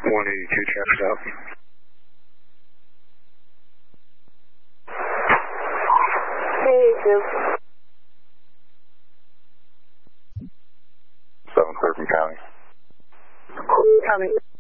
182 traffic out. Hey, Jim. 7 Cleveland County. Coming.